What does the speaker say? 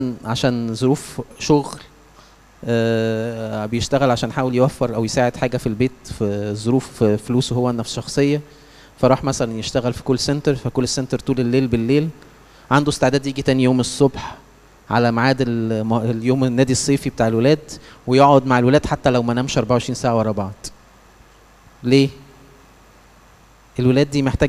عشان ظروف شغل بيشتغل عشان يحاول يوفر او يساعد حاجه في البيت في ظروف فلوسه هو النفس الشخصيه، فراح مثلا يشتغل في كول سنتر، فكول سنتر طول الليل بالليل عنده استعداد يجي تاني يوم الصبح على ميعاد اليوم النادي الصيفي بتاع الولاد ويقعد مع الولاد حتى لو ما نامش 24 ساعه ورا بعض. ليه؟ الولاد دي محتاجه